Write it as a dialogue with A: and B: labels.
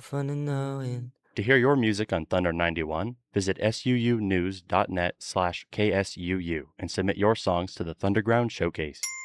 A: fun in knowing.
B: To hear your music on Thunder 91, visit suunews.net/KSUU and submit your songs to the Thunderground Showcase.